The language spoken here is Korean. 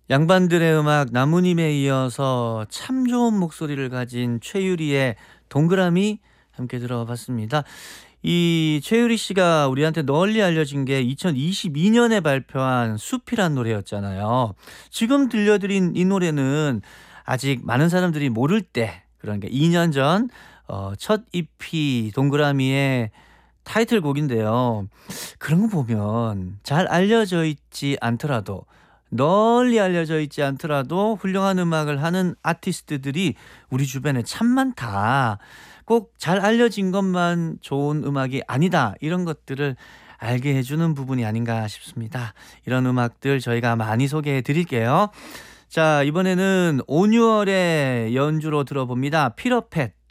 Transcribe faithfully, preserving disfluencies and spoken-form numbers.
양반들의 음악 나무님에 이어서 참 좋은 목소리를 가진 최유리의 동그라미 함께 들어봤습니다. 이 최유리 씨가 우리한테 널리 알려진 게 이천이십이 년에 발표한 숲이란 노래였잖아요. 지금 들려드린 이 노래는 아직 많은 사람들이 모를 때, 그러니까 이 년 전 어, 첫 이피 동그라미의 타이틀곡인데요. 그런 거 보면 잘 알려져 있지 않더라도, 널리 알려져 있지 않더라도 훌륭한 음악을 하는 아티스트들이 우리 주변에 참 많다. 꼭 잘 알려진 것만 좋은 음악이 아니다. 이런 것들을 알게 해주는 부분이 아닌가 싶습니다. 이런 음악들 저희가 많이 소개해 드릴게요. 자, 이번에는 온유월의 연주로 들어봅니다. 피터팻.